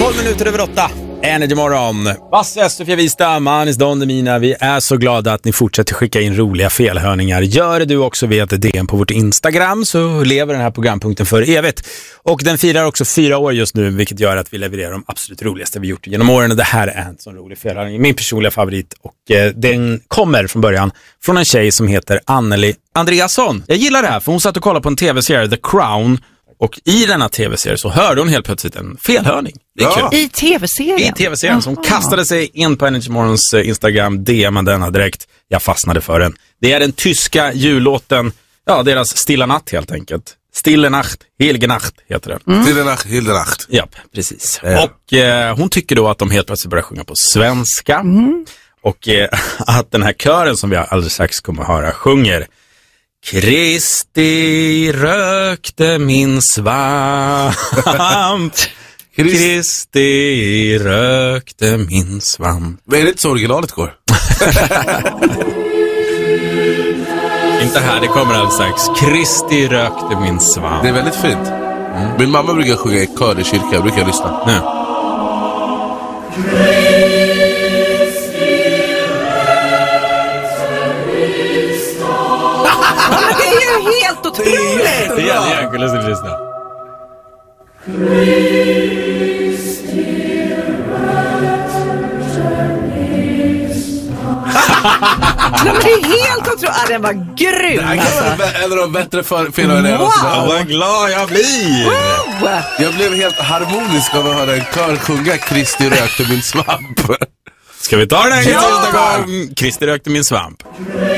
12 minuter över 8. Energy morgon. Basse, Sofia Vista, Manis Don Demina. Vi är så glada att ni fortsätter skicka in roliga felhörningar. Gör det du också via ett DM på vårt Instagram, så lever den här programpunkten för evigt. Och den firar också 4 år just nu, vilket gör att vi levererar de absolut roligaste vi gjort genom åren. Och det här är en sån rolig felhörning. Min personliga favorit. Och den kommer från början från en tjej som heter Anneli Andreasson. Jag gillar det här för hon satt och kollade på en tv-serie, The Crown. Och i denna tv-serie så hörde hon helt plötsligt en felhörning. Det är kul. I tv-serien? I tv-serien som kastade sig in på Energy Morgons Instagram, DMade denna direkt. Jag fastnade för den. Det är den tyska jullåten, ja, deras Stilla Natt helt enkelt. Stille Nacht, Helige Nacht heter den. Stille Nacht, Helige Nacht. Ja, precis. Och hon tycker då att de helt plötsligt börjar sjunga på svenska. Och att den här kören som vi alldeles strax kommer att höra sjunger: Kristi rökte min svamp. Kristi rökte min svamp. Men är det inte så originalet går? Inte här, det kommer alldeles strax. Kristi rökte min svamp. Det är väldigt fint. Min mamma brukar sjunga i kör i kyrkan. Jag brukar lyssna. Nu. Det är ju helt otroligt! Det är jäkligt att lyssna. Nej, men det är helt otroligt. Den var grym. Det här kan vara en av de bättre felhörningarna. Wow. Vad glad jag blir! Wow. Jag blev helt harmonisk av att höra en kör sjunga Kristi rökte min svamp. Ska vi ta den här sista gången? Kristi rökte min svamp.